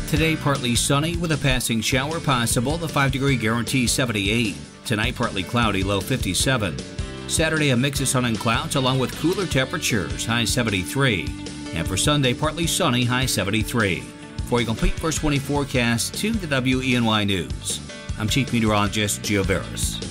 Today, partly sunny with a passing shower possible, the 5-degree guarantee 78. Tonight, partly cloudy, low 57. Saturday, a mix of sun and clouds along with cooler temperatures, high 73. And for Sunday, partly sunny, high 73. For a complete first 24 forecast, tune to WENY News. I'm Chief Meteorologist Gio Veras.